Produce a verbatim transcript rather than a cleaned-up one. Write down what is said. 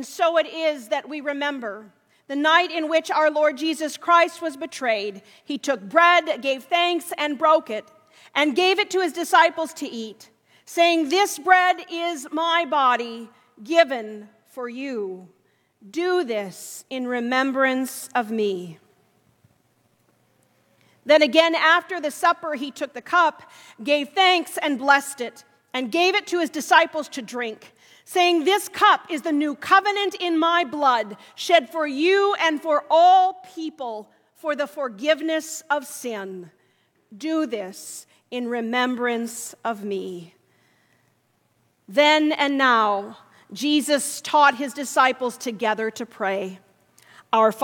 And so it is that we remember the night in which our Lord Jesus Christ was betrayed. He took bread, gave thanks, and broke it, and gave it to his disciples to eat, saying, "This bread is my body given for you. Do this in remembrance of me." Then again, after the supper, he took the cup, gave thanks, and blessed it, and gave it to his disciples to drink, saying, "This cup is the new covenant in my blood, shed for you and for all people for the forgiveness of sin. Do this in remembrance of me." Then and now, Jesus taught his disciples together to pray, "Our